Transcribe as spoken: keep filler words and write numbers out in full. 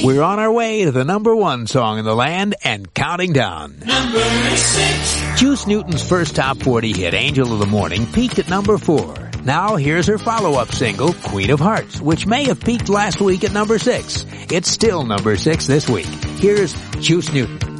We're on our way to the number one song in the land and counting down. Number six. Juice Newton's first top forty hit, Angel of the Morning, peaked at number four. Now here's her follow-up single, Queen of Hearts, which may have peaked last week at number six. It's still number six this week. Here's Juice Newton.